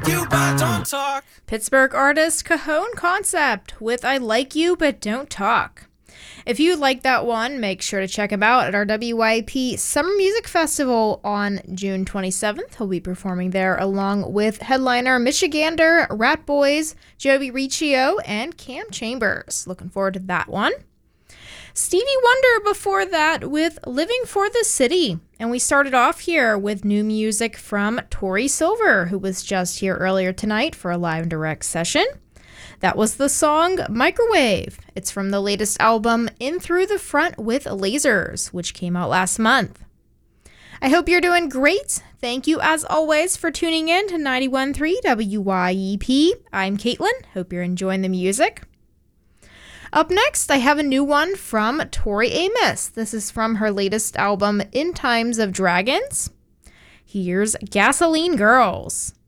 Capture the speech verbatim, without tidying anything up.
you but don't talk. Pittsburgh artist Cajon Concept with I Like You But Don't Talk. If you like that one, make sure to check him out at our W Y P Summer Music Festival on June twenty-seventh. He'll be performing there along with headliner Michigander, Rat Boys, Joey Riccio, and Cam Chambers. Looking forward to that one. Stevie Wonder before that with Living for the City. And we started off here with new music from Tori Silver, who was just here earlier tonight for a live and direct session. That was the song Microwave. It's from the latest album In Through the Front with Lasers, which came out last month. I hope you're doing great. Thank you, as always, for tuning in to ninety-one point three W Y E P. I'm Caitlin. Hope you're enjoying the music. Up next, I have a new one from Tori Amos. This is from her latest album, In Times of Dragons. Here's Gasoline Girls.